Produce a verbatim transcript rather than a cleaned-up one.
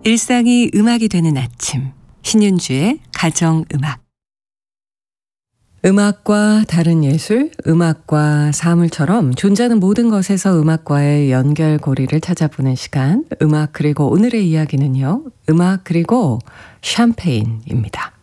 일상이 음악이 되는 아침, 신윤주의 가정음악. 음악과 다른 예술, 음악과 사물처럼 존재하는 모든 것에서 음악과의 연결고리를 찾아보는 시간, 음악 그리고 오늘의 이야기는요, 음악 그리고 샴페인입니다.